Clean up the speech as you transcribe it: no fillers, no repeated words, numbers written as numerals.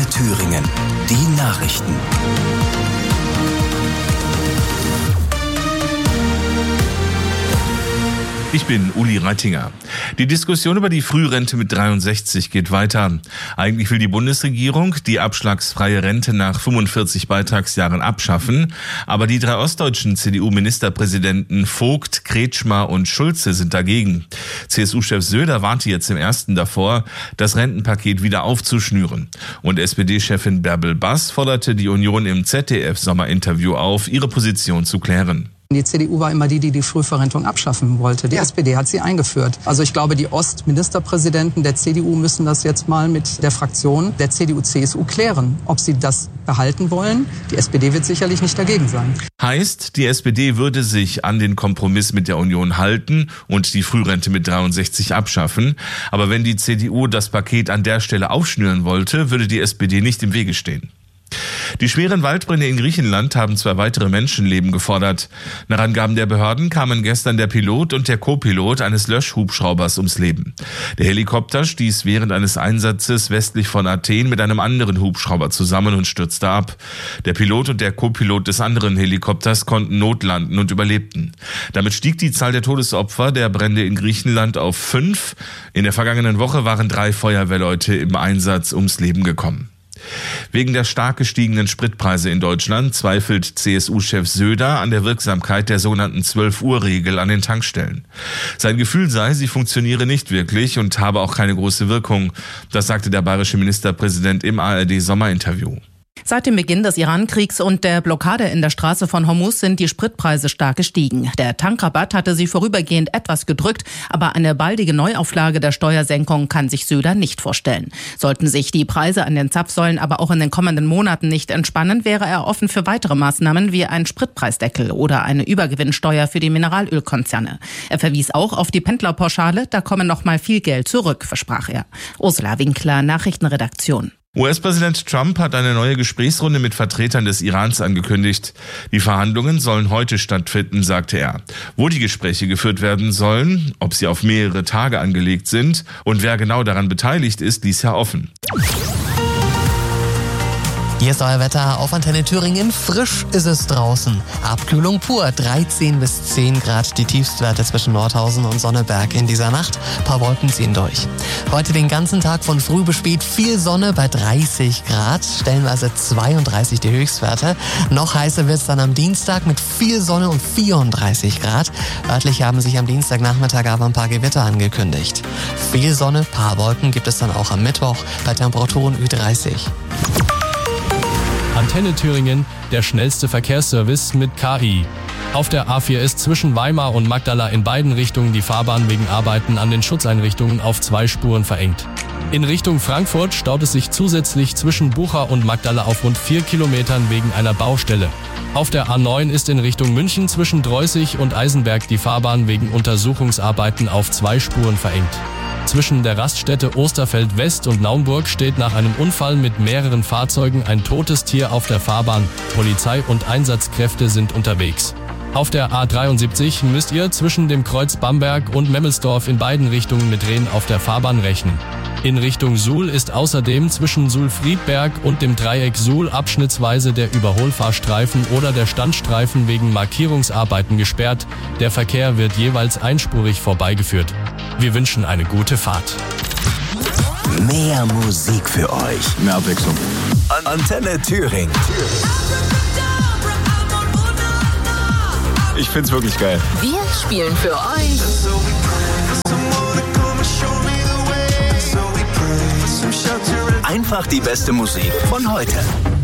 Thüringen. Die Nachrichten. Ich bin Uli Reitinger. Die Diskussion über die Frührente mit 63 geht weiter. Eigentlich will die Bundesregierung die abschlagsfreie Rente nach 45 Beitragsjahren abschaffen. Aber die 3 ostdeutschen CDU-Ministerpräsidenten Vogt, Kretschmer und Schulze sind dagegen. CSU-Chef Söder warnte jetzt im ersten davor, das Rentenpaket wieder aufzuschnüren. Und SPD-Chefin Bärbel Bass forderte die Union im ZDF-Sommerinterview auf, ihre Position zu klären. Die CDU war immer die Frühverrentung abschaffen wollte. Die SPD hat sie eingeführt. Also ich glaube, die Ostministerpräsidenten der CDU müssen das jetzt mal mit der Fraktion der CDU-CSU klären, ob sie das behalten wollen. Die SPD wird sicherlich nicht dagegen sein. Heißt, die SPD würde sich an den Kompromiss mit der Union halten und die Frührente mit 63 abschaffen. Aber wenn die CDU das Paket an der Stelle aufschnüren wollte, würde die SPD nicht im Wege stehen. Die schweren Waldbrände in Griechenland haben 2 weitere Menschenleben gefordert. Nach Angaben der Behörden kamen gestern der Pilot und der Co-Pilot eines Löschhubschraubers ums Leben. Der Helikopter stieß während eines Einsatzes westlich von Athen mit einem anderen Hubschrauber zusammen und stürzte ab. Der Pilot und der Co-Pilot des anderen Helikopters konnten notlanden und überlebten. Damit stieg die Zahl der Todesopfer der Brände in Griechenland auf 5. In der vergangenen Woche waren 3 Feuerwehrleute im Einsatz ums Leben gekommen. Wegen der stark gestiegenen Spritpreise in Deutschland zweifelt CSU-Chef Söder an der Wirksamkeit der sogenannten 12-Uhr-Regel an den Tankstellen. Sein Gefühl sei, sie funktioniere nicht wirklich und habe auch keine große Wirkung. Das sagte der bayerische Ministerpräsident im ARD-Sommerinterview. Seit dem Beginn des Iran-Kriegs und der Blockade in der Straße von Hormuz sind die Spritpreise stark gestiegen. Der Tankrabatt hatte sie vorübergehend etwas gedrückt, aber eine baldige Neuauflage der Steuersenkung kann sich Söder nicht vorstellen. Sollten sich die Preise an den Zapfsäulen aber auch in den kommenden Monaten nicht entspannen, wäre er offen für weitere Maßnahmen wie ein Spritpreisdeckel oder eine Übergewinnsteuer für die Mineralölkonzerne. Er verwies auch auf die Pendlerpauschale, da komme noch mal viel Geld zurück, versprach er. Ursula Winkler, Nachrichtenredaktion. US-Präsident Trump hat eine neue Gesprächsrunde mit Vertretern des Irans angekündigt. Die Verhandlungen sollen heute stattfinden, sagte er. Wo die Gespräche geführt werden sollen, ob sie auf mehrere Tage angelegt sind und wer genau daran beteiligt ist, ließ er offen. Hier ist euer Wetter auf Antenne Thüringen. Frisch ist es draußen. Abkühlung pur. 13 bis 10 Grad die Tiefstwerte zwischen Nordhausen und Sonneberg in dieser Nacht. Ein paar Wolken ziehen durch. Heute den ganzen Tag von früh bis spät viel Sonne bei 30 Grad. Stellenweise 32 die Höchstwerte. Noch heißer wird es dann am Dienstag mit viel Sonne und 34 Grad. Örtlich haben sich am Dienstagnachmittag aber ein paar Gewitter angekündigt. Viel Sonne, paar Wolken gibt es dann auch am Mittwoch bei Temperaturen Ü30. Antenne Thüringen, der schnellste Verkehrsservice mit KI. Auf der A4 ist zwischen Weimar und Magdala in beiden Richtungen die Fahrbahn wegen Arbeiten an den Schutzeinrichtungen auf 2 Spuren verengt. In Richtung Frankfurt staut es sich zusätzlich zwischen Bucha und Magdala auf rund 4 Kilometern wegen einer Baustelle. Auf der A9 ist in Richtung München zwischen Dreußig und Eisenberg die Fahrbahn wegen Untersuchungsarbeiten auf 2 Spuren verengt. Zwischen der Raststätte Osterfeld West und Naumburg steht nach einem Unfall mit mehreren Fahrzeugen ein totes Tier auf der Fahrbahn. Polizei und Einsatzkräfte sind unterwegs. Auf der A73 müsst ihr zwischen dem Kreuz Bamberg und Memmelsdorf in beiden Richtungen mit Drehen auf der Fahrbahn rechnen. In Richtung Suhl ist außerdem zwischen Suhl-Friedberg und dem Dreieck Suhl abschnittsweise der Überholfahrstreifen oder der Standstreifen wegen Markierungsarbeiten gesperrt. Der Verkehr wird jeweils einspurig vorbeigeführt. Wir wünschen eine gute Fahrt. Mehr Musik für euch. Mehr Abwechslung. Antenne Thüringen. Ich find's wirklich geil. Wir spielen für euch Einfach die beste Musik von heute.